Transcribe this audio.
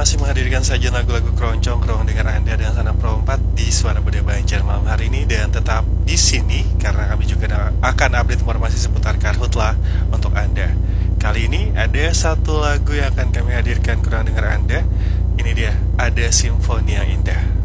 masih menghadirkan saja lagu-lagu keroncong dengar Anda dengan Sana Pro 4 di Suara Budaya Banjar malam hari ini, dan tetap di sini karena kami juga akan update informasi seputar Karhutla untuk Anda. Kali ini ada satu lagu yang akan kami hadirkan dengar Anda. Ini dia, Ada Simfoni yang Indah.